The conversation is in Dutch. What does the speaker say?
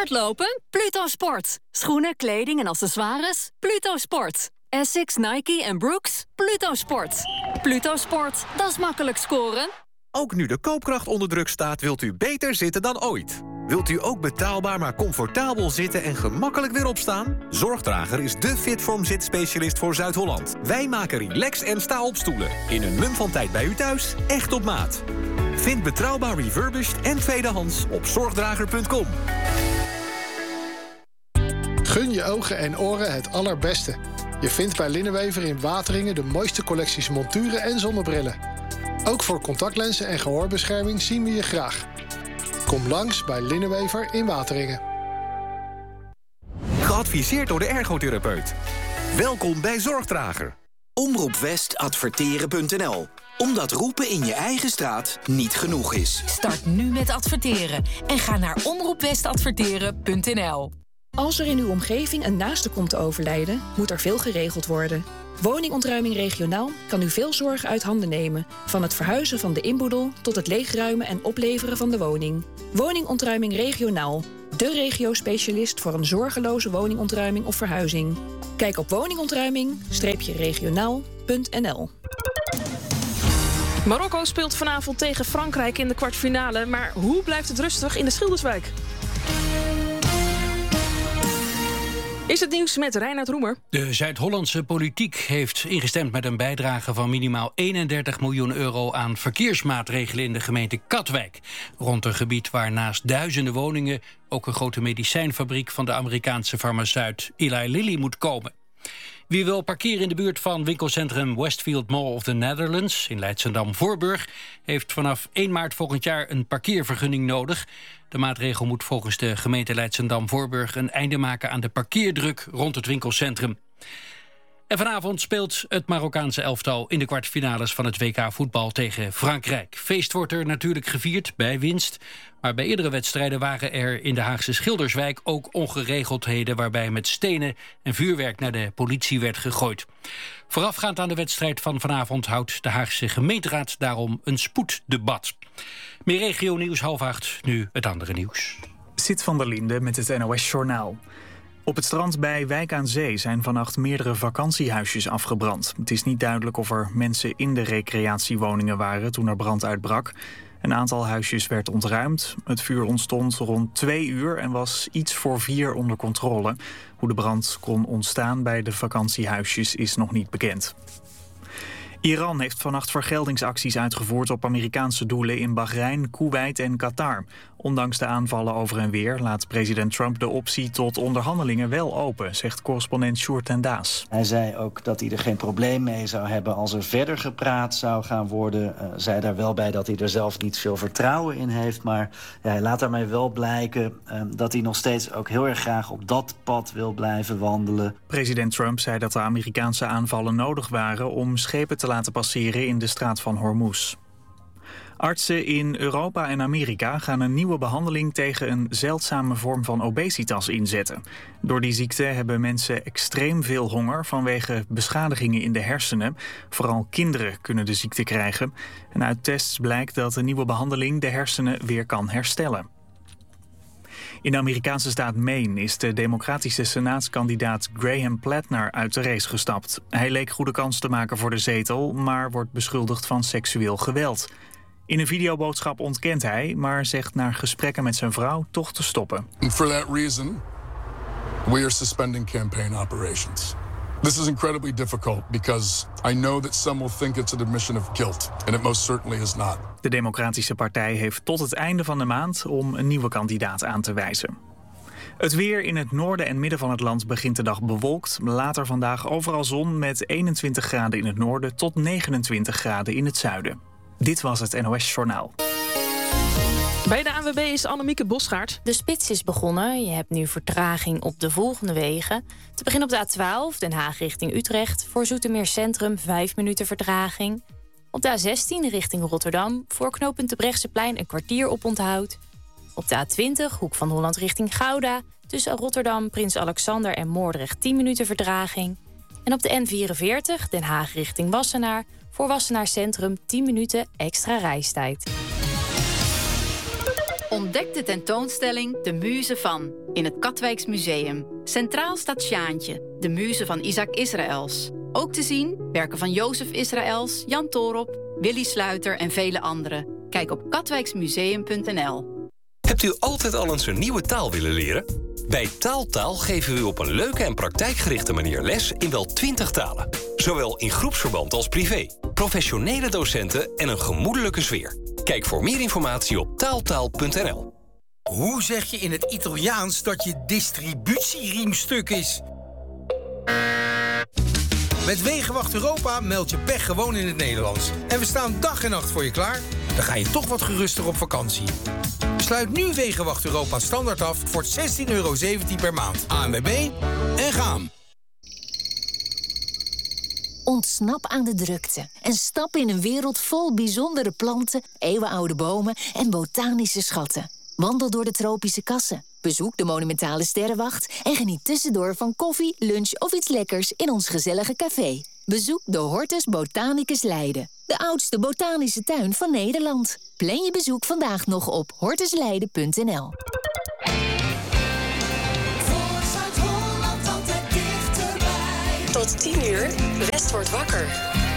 hardlopen? Pluto Sport. Schoenen, kleding en accessoires? Pluto Sport. Essex, Nike en Brooks? Pluto Sport. Pluto Sport, dat is makkelijk scoren. Ook nu de koopkracht onder druk staat, wilt u beter zitten dan ooit. Wilt u ook betaalbaar maar comfortabel zitten en gemakkelijk weer opstaan? Zorgdrager is de Fitform zitspecialist voor Zuid-Holland. Wij maken relax- en sta-opstoelen. In een mum van tijd bij u thuis, echt op maat. Vind betrouwbaar refurbished en tweedehands op zorgdrager.com. Gun je ogen en oren het allerbeste. Je vindt bij Linnenwever in Wateringen de mooiste collecties monturen en zonnebrillen. Ook voor contactlenzen en gehoorbescherming zien we je graag. Kom langs bij Linnenwever in Wateringen. Geadviseerd door de ergotherapeut. Welkom bij Zorgdrager. Omroepwestadverteren.nl. Omdat roepen in je eigen straat niet genoeg is. Start nu met adverteren en ga naar omroepwestadverteren.nl. Als er in uw omgeving een naaste komt te overlijden, moet er veel geregeld worden. Woningontruiming regionaal kan u veel zorgen uit handen nemen. Van het verhuizen van de inboedel tot het leegruimen en opleveren van de woning. Woningontruiming regionaal. De regio-specialist voor een zorgeloze woningontruiming of verhuizing. Kijk op woningontruiming-regionaal.nl. Marokko speelt vanavond tegen Frankrijk in de kwartfinale. Maar hoe blijft het rustig in de Schilderswijk? Is het nieuws met Reinhard Roemer. De Zuid-Hollandse politiek heeft ingestemd met een bijdrage van minimaal 31 miljoen euro aan verkeersmaatregelen in de gemeente Katwijk. Rond een gebied waar naast duizenden woningen ook een grote medicijnfabriek van de Amerikaanse farmaceut Eli Lilly moet komen. Wie wil parkeren in de buurt van winkelcentrum Westfield Mall of the Netherlands in Leidschendam-Voorburg heeft vanaf 1 maart volgend jaar een parkeervergunning nodig. De maatregel moet volgens de gemeente Leidschendam-Voorburg een einde maken aan de parkeerdruk rond het winkelcentrum. En vanavond speelt het Marokkaanse elftal in de kwartfinales van het WK voetbal tegen Frankrijk. Feest wordt er natuurlijk gevierd bij winst. Maar bij eerdere wedstrijden waren er in de Haagse Schilderswijk ook ongeregeldheden waarbij met stenen en vuurwerk naar de politie werd gegooid. Voorafgaand aan de wedstrijd van vanavond houdt de Haagse gemeenteraad daarom een spoeddebat. Meer regio-nieuws 7:30, nu het andere nieuws. Sit van der Linde met het NOS-journaal. Op het strand bij Wijk aan Zee zijn vannacht meerdere vakantiehuisjes afgebrand. Het is niet duidelijk of er mensen in de recreatiewoningen waren toen er brand uitbrak. Een aantal huisjes werd ontruimd. Het vuur ontstond rond 2 uur en was iets voor 4 onder controle. Hoe de brand kon ontstaan bij de vakantiehuisjes is nog niet bekend. Iran heeft vannacht vergeldingsacties uitgevoerd op Amerikaanse doelen in Bahrein, Koeweit en Qatar. Ondanks de aanvallen over en weer laat president Trump de optie tot onderhandelingen wel open, zegt correspondent Sjoerd ten Daas. Hij zei ook dat hij er geen probleem mee zou hebben als er verder gepraat zou gaan worden. Zei daar wel bij dat hij er zelf niet veel vertrouwen in heeft. Maar ja, hij laat daarmee wel blijken dat hij nog steeds ook heel erg graag op dat pad wil blijven wandelen. President Trump zei dat de Amerikaanse aanvallen nodig waren om schepen te laten passeren in de straat van Hormuz. Artsen in Europa en Amerika gaan een nieuwe behandeling tegen een zeldzame vorm van obesitas inzetten. Door die ziekte hebben mensen extreem veel honger vanwege beschadigingen in de hersenen. Vooral kinderen kunnen de ziekte krijgen. En uit tests blijkt dat de nieuwe behandeling de hersenen weer kan herstellen. In de Amerikaanse staat Maine is de democratische senaatskandidaat Graham Plattner uit de race gestapt. Hij leek goede kans te maken voor de zetel, maar wordt beschuldigd van seksueel geweld. In een videoboodschap ontkent hij, maar zegt na gesprekken met zijn vrouw toch te stoppen. And for that reason, we are suspending campaign operations. This is incredibly difficult because I know that some will think it's an admission of guilt, and it most certainly is not. De Democratische Partij heeft tot het einde van de maand om een nieuwe kandidaat aan te wijzen. Het weer in het noorden en midden van het land begint de dag bewolkt. Later vandaag overal zon met 21 graden in het noorden tot 29 graden in het zuiden. Dit was het NOS Journaal. Bij de ANWB is Annemieke Bosgaard. De spits is begonnen. Je hebt nu vertraging op de volgende wegen. Te beginnen op de A12, Den Haag richting Utrecht. Voor Zoetermeer Centrum 5 minuten vertraging. Op de A16 richting Rotterdam. Voor knooppunt Terbrechtseplein een kwartier op onthoud. Op de A20, Hoek van Holland richting Gouda. Tussen Rotterdam, Prins Alexander en Moordrecht 10 minuten vertraging. En op de N44, Den Haag richting Wassenaar. Voor Wassenaar Centrum 10 minuten extra reistijd. Ontdek de tentoonstelling De Muze van in het Katwijks Museum. Centraal staat Sjaantje, de muze van Isaac Israëls. Ook te zien werken van Jozef Israëls, Jan Toorop, Willy Sluiter en vele anderen. Kijk op katwijksmuseum.nl. Hebt u altijd al eens een nieuwe taal willen leren? Bij Taaltaal geven we u op een leuke en praktijkgerichte manier les in wel 20 talen. Zowel in groepsverband als privé. Professionele docenten en een gemoedelijke sfeer. Kijk voor meer informatie op taaltaal.nl. Hoe zeg je in het Italiaans dat je distributieriemstuk is? Met Wegenwacht Europa meld je pech gewoon in het Nederlands. En we staan dag en nacht voor je klaar. Dan ga je toch wat geruster op vakantie. Sluit nu Wegenwacht Europa standaard af voor €16,17 per maand. ANWB en gaan. Ontsnap aan de drukte en stap in een wereld vol bijzondere planten, eeuwenoude bomen en botanische schatten. Wandel door de tropische kassen, bezoek de monumentale sterrenwacht en geniet tussendoor van koffie, lunch of iets lekkers in ons gezellige café. Bezoek de Hortus Botanicus Leiden, de oudste botanische tuin van Nederland. Plan je bezoek vandaag nog op hortusleiden.nl. Tot 10 uur, West wordt wakker.